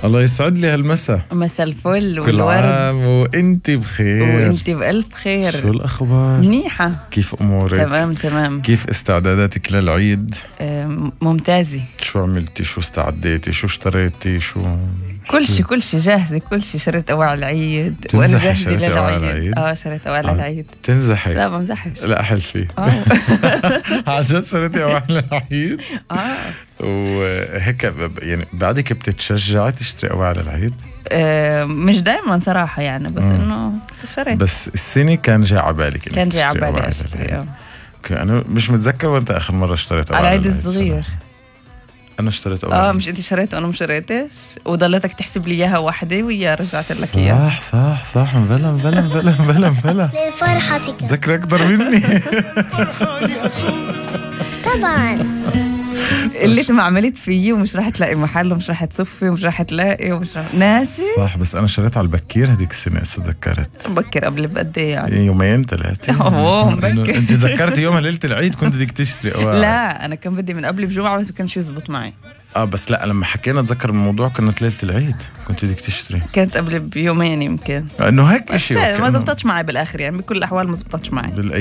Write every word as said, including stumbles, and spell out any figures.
الله يسعد لي هالمساء. مساء الفل كل والورد. عام وانت بخير. وانت بألف خير. شو الأخبار؟ منيحة. كيف أمورك؟ تمام تمام. كيف استعداداتك للعيد؟ آه ممتازة. شو عملتي؟ شو استعديتي؟ شو اشتريتي؟ شو كل شيء كل شيء جاهزة، كل شيء. شريت أواعي العيد تمزحي؟ وأنا جاهزة شريتي أواعي العيد؟ للعيد. اه شريت أواعي آه. العيد. تنزحي؟ لا بمزحش. لا حلفي. اه عن جد شريتي أواعي العيد؟ اه وهيك ب- يعني بعدك بتتشجعي تشتري أواعي العيد؟ آه، مش دايما صراحة يعني، بس مم. إنه شريت. بس السنة كان جاي على بالك إنك كان جاي على تشتري بالي أواعي أشتري. العيد. آه. اوكي، انا مش متذكر وانت اخر مره اشتريت على أواعي العيد العيد الصغير. صراحة. انا اشتريت أواعي اه مش انت شريت وانا مش شريتش، وضلتك تحسب لي اياها وحده ويا رجعت لك اياها. صح صح صح مبلا مبلا مبلا مبلا مبلا لفرحتك ذكر اكثر مني. طبعا. اللي انت ما عملت فيه ومش راح تلاقي محل ومش راح تصفي ومش راح تلاقي ومش راح ناسي. صح، بس انا شريت على البكير هذيك السنه هسه تذكرت. بكر قبل بقد ايه يعني؟ يومين ثلاثه. أوه، مبكر. انت تذكرتي يوم ليله العيد كنت بدك تشتري أواعي. لا انا كان بدي من قبل بجمعه بس ما كانش يزبط معي. اه بس لا، لما حكينا اتذكر الموضوع كانت ليله العيد كنت بدك تشتري، كانت قبل بيومين يمكن. انه هيك شيء ما زبطتش معي بالاخر يعني، بكل الاحوال ما زبطتش معي.